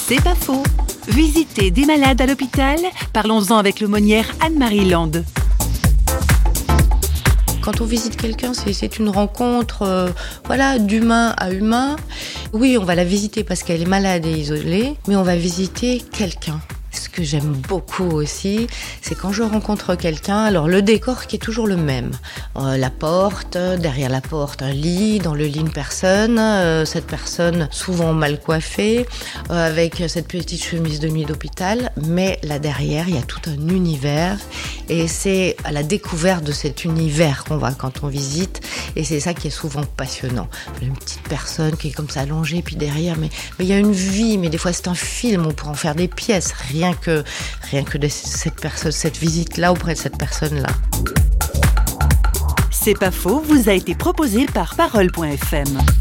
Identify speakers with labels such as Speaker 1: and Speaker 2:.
Speaker 1: C'est pas faux. Visiter des malades à l'hôpital, parlons-en avec l'aumônière Anne-Marie Land.
Speaker 2: Quand on visite quelqu'un, c'est une rencontre d'humain à humain. Oui, on va la visiter parce qu'elle est malade et isolée, mais on va visiter quelqu'un. Ce que j'aime beaucoup aussi, c'est quand je rencontre quelqu'un, alors le décor qui est toujours le même. La porte, derrière la porte un lit, dans le lit une personne, cette personne souvent mal coiffée, avec cette petite chemise de nuit d'hôpital, mais là derrière il y a tout un univers et c'est à la découverte de cet univers qu'on va quand on visite et c'est ça qui est souvent passionnant. Une petite personne qui est comme ça allongée, puis derrière, mais il y a une vie, mais des fois c'est un film, on pourrait en faire des pièces, rien que de cette visite-là auprès de cette personne-là.
Speaker 1: C'est pas faux, vous a été proposé par Parole.fm.